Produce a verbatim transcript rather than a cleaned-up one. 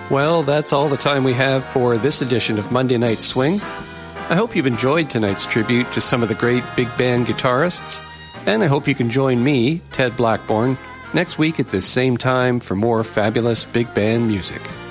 Well, that's all the time we have for this edition of Monday Night Swing. I hope you've enjoyed tonight's tribute to some of the great big band guitarists, and I hope you can join me, Ted Blackburn, next week at this same time for more fabulous big band music.